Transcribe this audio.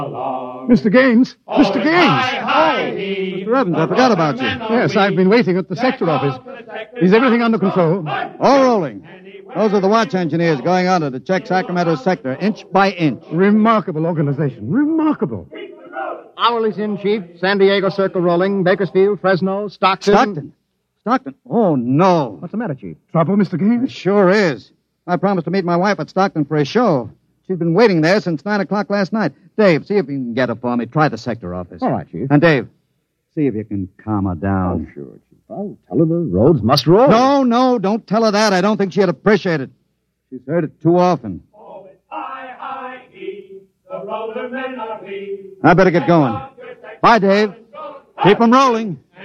Mr. Gaines! Mr. Gaines! Mr. Evans, I forgot about you. Yes, I've been waiting at the sector office. Is everything under control? All rolling. Those are the watch engineers going under to check Sacramento's sector, inch by inch. Remarkable organization. Remarkable. Hourly's in, Chief. San Diego Circle rolling. Bakersfield, Fresno, Stockton. Stockton? Oh, no. What's the matter, Chief? Trouble, Mr. It Gaines? sure is. I promised to meet my wife at Stockton for a show. She's been waiting there since 9 o'clock last night. Dave, see if you can get her for me. Try the sector office. All right, Chief. And Dave, see if you can calm her down. Oh, sure, Chief. I'll tell her the roads must roll. No, don't tell her that. I don't think she'd appreciate it. She's heard it too often. Oh, it's I-I-E, the roller men are we. I better get going. Bye, Dave. Keep 'em rolling.